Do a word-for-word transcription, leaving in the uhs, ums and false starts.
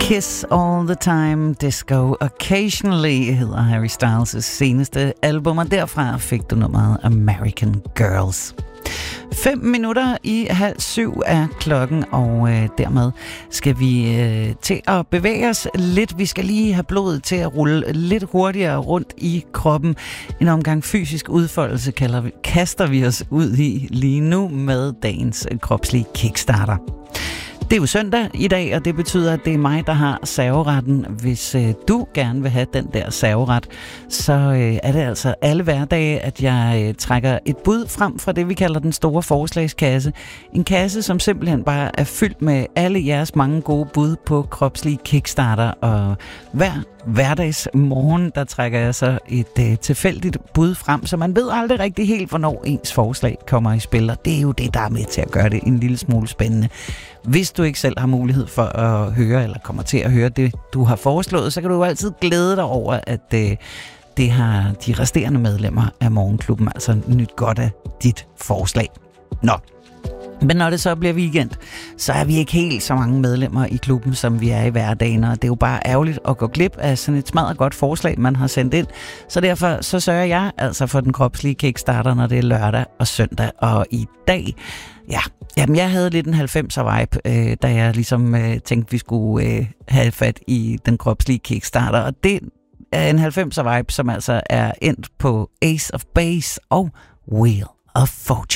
Kiss All the Time, Disco Occasionally hedder Harry Styles' seneste album, og derfra fik du nummeret American Girls. Fem minutter i halv syv er klokken, og øh, dermed skal vi øh, til at bevæge os lidt. Vi skal lige have blodet til at rulle lidt hurtigere rundt i kroppen. En omgang fysisk udfoldelse kalder vi, kaster vi os ud i lige nu med dagens kropslige kickstarter. Det er jo søndag i dag, og det betyder, at det er mig, der har serveretten. Hvis øh, du gerne vil have den der serveret, så øh, er det altså alle hverdage, at jeg øh, trækker et bud frem fra det, vi kalder den store forslagskasse. En kasse, som simpelthen bare er fyldt med alle jeres mange gode bud på kropslige kickstarter, og hver hverdags morgen, der trækker jeg så et øh, tilfældigt bud frem, så man ved aldrig rigtig helt, hvornår ens forslag kommer i spil, og det er jo det, der er med til at gøre det en lille smule spændende. Hvis du ikke selv har mulighed for at høre, eller kommer til at høre det, du har foreslået, så kan du jo altid glæde dig over, at øh, det har de resterende medlemmer af Morgenklubben altså nyt godt af dit forslag. Nå. Men når det så bliver weekend, så er vi ikke helt så mange medlemmer i klubben, som vi er i hverdagen, og det er jo bare ærgerligt at gå glip af sådan et smadret godt forslag, man har sendt ind. Så derfor så sørger jeg altså for den kropslige kickstarter, når det er lørdag og søndag. Og i dag, ja, jamen jeg havde lidt en halvfemser vibe, øh, da jeg ligesom øh, tænkte, vi skulle øh, have fat i den kropslige kickstarter, og det er en halvfemser vibe, som altså er endt på Ace of Base og Wheel of Fortune.